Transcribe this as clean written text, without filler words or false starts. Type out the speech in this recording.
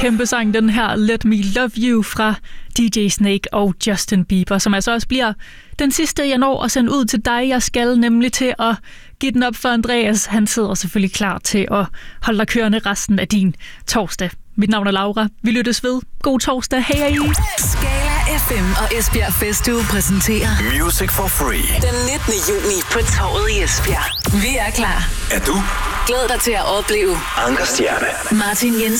kæmpe sang, den her Let Me Love You fra DJ Snake og Justin Bieber, som altså også bliver den sidste, jeg når at sende ud til dig. Jeg skal nemlig til at give den op for Andreas. Han sidder selvfølgelig klar til at holde dig kørende resten af din torsdag. Mit navn er Laura. Vi lyttes ved. God torsdag. Hej. Skala FM og Esbjerg Festuge præsenterer Music for Free. Den 19. juni på Torvet i Esbjerg. Vi er klar. Er du? Glæd dig til at opleve Anker Stjerne, Martin Jensen.